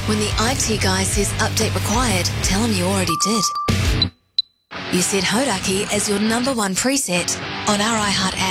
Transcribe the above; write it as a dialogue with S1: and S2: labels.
S1: When the IT guy says update required, tell him you already did. You set Hodaki as your number one preset on our iHeart